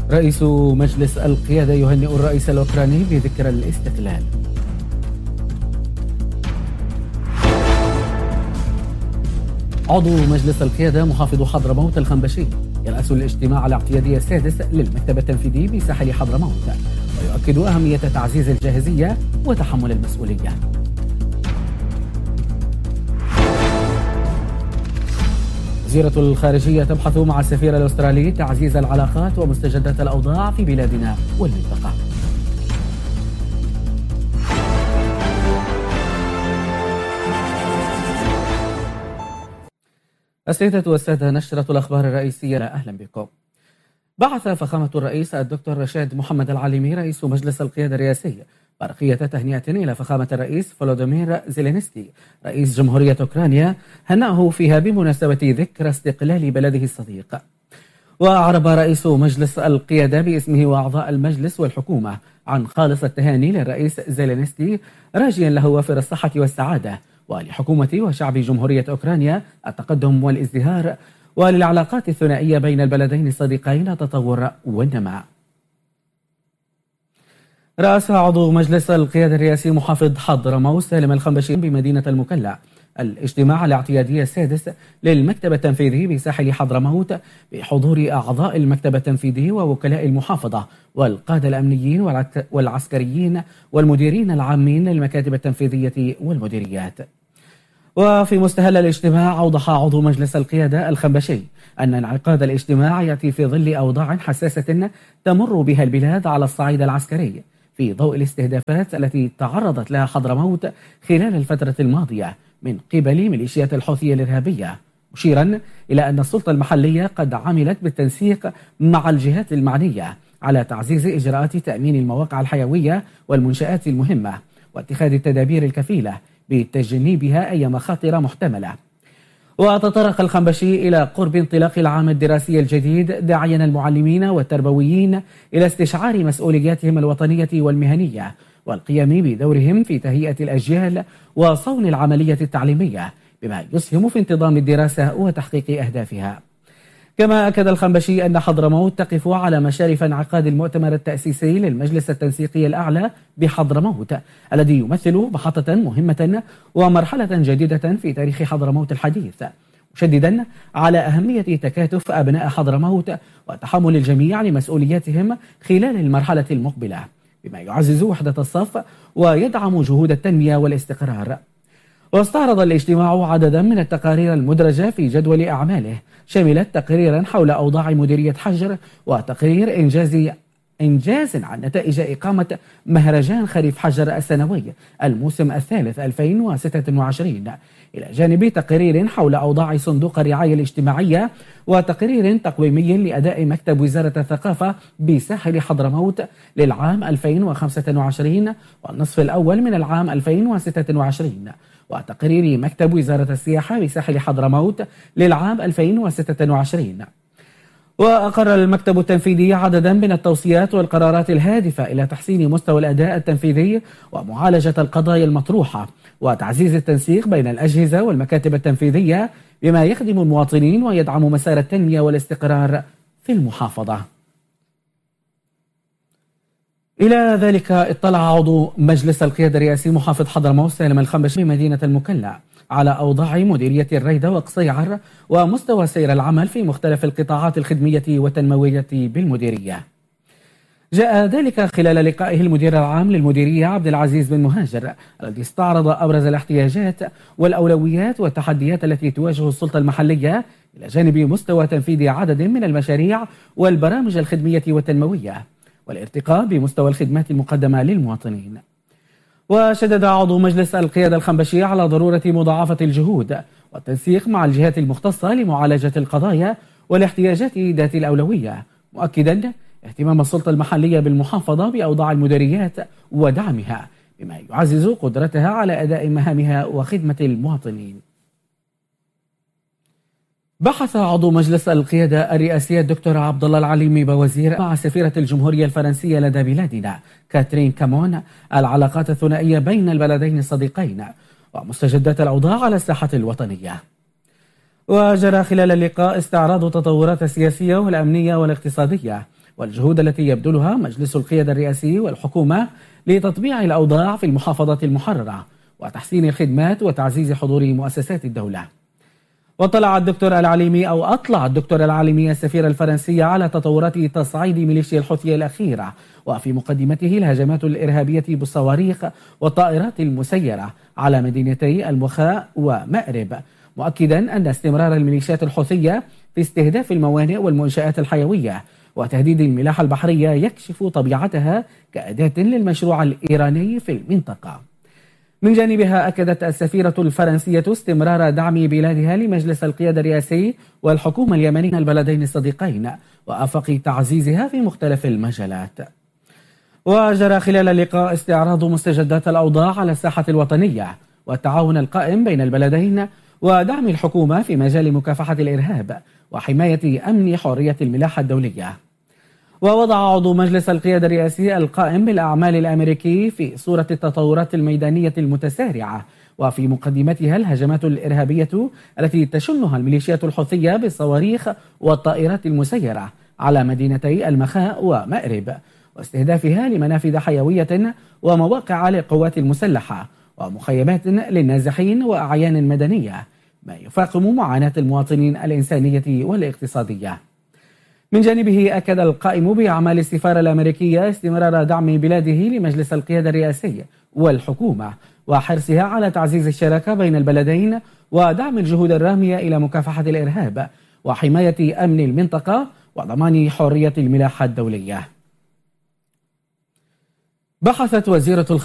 رئيس مجلس القيادة يهنئ الرئيس الأوكراني بذكرى الاستقلال. عضو مجلس القيادة محافظ حضرموت الخنبشي يرأس الاجتماع الاعتيادي السادس للمكتب التنفيذي بساحل حضرموت، ويؤكد أهمية تعزيز الجاهزية وتحمل المسؤولية. وزيرة الخارجية تبحث مع السفير الأسترالي تعزيز العلاقات ومستجدات الأوضاع في بلادنا والمنطقة. السيدة والسادة، نشرة الأخبار الرئيسية، أهلا بكم. بعث فخامة الرئيس الدكتور رشاد محمد العليمي رئيس مجلس القيادة الرئاسي برقية تهنئة إلى فخامة الرئيس فولودومير زيلينسكي رئيس جمهورية أوكرانيا، هنأه فيها بمناسبة ذكرى استقلال بلده الصديق. وأعرب رئيس مجلس القيادة باسمه وأعضاء المجلس والحكومة عن خالص التهاني للرئيس زيلينسكي، راجيا له وافر الصحة والسعادة، ولحكومة وشعب جمهورية أوكرانيا التقدم والازدهار، وللعلاقات الثنائية بين البلدين الصديقين التطور والنماء. رأس عضو مجلس القيادة الرئاسي محافظ حضرموت سالم الخنبشي بمدينة المكلا الاجتماع الاعتيادي السادس للمكتب التنفيذي بساحل حضرموت بحضور أعضاء المكتب التنفيذي ووكلاء المحافظة والقادة الأمنيين والعسكريين والمديرين العامين للمكاتب التنفيذية والمديريات. وفي مستهل الاجتماع أوضح عضو مجلس القيادة الخنبشي أن انعقاد الاجتماع يأتي في ظل أوضاع حساسة تمر بها البلاد على الصعيد العسكري في ضوء الاستهدافات التي تعرضت لها حضرموت خلال الفترة الماضية من قبل ميليشيات الحوثي الإرهابية، مشيرا إلى أن السلطة المحلية قد عملت بالتنسيق مع الجهات المعنية على تعزيز إجراءات تأمين المواقع الحيوية والمنشآت المهمة واتخاذ التدابير الكفيلة بتجنيبها أي مخاطر محتملة. وتطرق الخنبشي إلى قرب انطلاق العام الدراسي الجديد، داعيا المعلمين والتربويين إلى استشعار مسؤولياتهم الوطنية والمهنية والقيام بدورهم في تهيئة الأجيال وصون العملية التعليمية بما يسهم في انتظام الدراسة وتحقيق أهدافها. كما أكد الخنبشي أن حضرموت تقف على مشارف انعقاد المؤتمر التأسيسي للمجلس التنسيقي الأعلى بحضرموت الذي يمثل محطة مهمة ومرحلة جديدة في تاريخ حضرموت الحديث، مشددا على أهمية تكاتف أبناء حضرموت وتحمل الجميع لمسؤولياتهم خلال المرحلة المقبلة بما يعزز وحدة الصف ويدعم جهود التنمية والاستقرار. واستعرض الاجتماع عددا من التقارير المدرجة في جدول أعماله، شملت تقريرا حول أوضاع مديرية حجر وتقرير إنجاز عن نتائج إقامة مهرجان خريف حجر السنوي الموسم الثالث 2026، إلى جانب تقرير حول أوضاع صندوق الرعاية الاجتماعية وتقرير تقويمي لأداء مكتب وزارة الثقافة بساحل حضرموت للعام 2025 والنصف الأول من العام 2026 وتقرير مكتب وزارة السياحة بساحل حضرموت للعام 2026. وأقر المكتب التنفيذي عددا من التوصيات والقرارات الهادفة إلى تحسين مستوى الأداء التنفيذي ومعالجة القضايا المطروحة وتعزيز التنسيق بين الأجهزة والمكاتب التنفيذية بما يخدم المواطنين ويدعم مسار التنمية والاستقرار في المحافظة. إلى ذلك اطلع عضو مجلس القيادة الرئاسي محافظ حضرموت سالم الخنبشي بمدينة المكلا على أوضاع مديرية الريدة وقصيعر ومستوى سير العمل في مختلف القطاعات الخدمية والتنموية بالمديرية. جاء ذلك خلال لقائه المدير العام للمديرية عبد العزيز بن مهاجر الذي استعرض أبرز الاحتياجات والأولويات والتحديات التي تواجه السلطة المحلية إلى جانب مستوى تنفيذ عدد من المشاريع والبرامج الخدمية والتنموية والارتقاء بمستوى الخدمات المقدمة للمواطنين. وشدد عضو مجلس القيادة الخنبشي على ضرورة مضاعفة الجهود والتنسيق مع الجهات المختصة لمعالجة القضايا والاحتياجات ذات الأولوية، مؤكدا اهتمام السلطة المحلية بالمحافظة بأوضاع المديريات ودعمها بما يعزز قدرتها على أداء مهامها وخدمة المواطنين. بحث عضو مجلس القيادة الرئاسية الدكتور عبد الله العليمي بوزير مع سفيرة الجمهورية الفرنسية لدى بلادنا كاترين كامون العلاقات الثنائية بين البلدين الصديقين ومستجدات الأوضاع على الساحة الوطنية. وجرى خلال اللقاء استعراض التطورات السياسية والأمنية والاقتصادية والجهود التي يبذلها مجلس القيادة الرئاسي والحكومة لتطبيع الأوضاع في المحافظة المحررة وتحسين الخدمات وتعزيز حضور مؤسسات الدولة. أطلع الدكتور العالمي السفير الفرنسي على تطورات تصعيد ميليشيا الحوثي الأخيرة، وفي مقدمته الهجمات الإرهابية بالصواريخ والطائرات المسيرة على مدينتي المخاء ومأرب، مؤكدا أن استمرار الميليشيات الحوثية في استهداف الموانئ والمنشآت الحيوية وتهديد الملاحة البحرية يكشف طبيعتها كأداة للمشروع الإيراني في المنطقة. من جانبها أكدت السفيرة الفرنسية استمرار دعم بلادها لمجلس القيادة الرئاسي والحكومة اليمنية البلدين الصديقين وآفاق تعزيزها في مختلف المجالات. وجرى خلال اللقاء استعراض مستجدات الأوضاع على الساحة الوطنية والتعاون القائم بين البلدين ودعم الحكومة في مجال مكافحة الإرهاب وحماية أمن حرية الملاحة الدولية. ووضع عضو مجلس القيادة الرئاسي القائم بالأعمال الأمريكي في صورة التطورات الميدانية المتسارعة وفي مقدمتها الهجمات الإرهابية التي تشنها الميليشيات الحوثية بالصواريخ والطائرات المسيرة على مدينتي المخاء ومأرب واستهدافها لمنافذ حيوية ومواقع للقوات المسلحة ومخيمات للنازحين وأعيان مدنية، ما يفاقم معاناة المواطنين الإنسانية والاقتصادية. من جانبه أكد القائم بأعمال السفارة الأمريكية استمرار دعم بلاده لمجلس القيادة الرئاسي والحكومة وحرصها على تعزيز الشراكة بين البلدين ودعم الجهود الرامية إلى مكافحة الإرهاب وحماية أمن المنطقة وضمان حرية الملاحة الدولية. بحثت وزيرة